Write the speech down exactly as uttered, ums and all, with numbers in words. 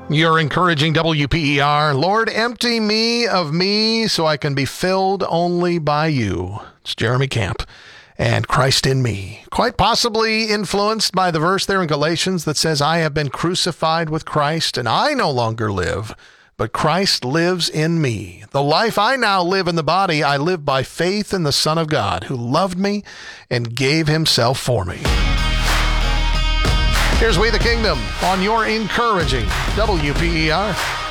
You're encouraging W P E R. Lord, empty me of me so I can be filled only by you. It's Jeremy Camp and Christ in me. Quite possibly influenced by the verse there in Galatians that says, I have been crucified with Christ and I no longer live, but Christ lives in me. The life I now live in the body, I live by faith in the Son of God who loved me and gave himself for me. Here's We the Kingdom on your encouraging W P E R.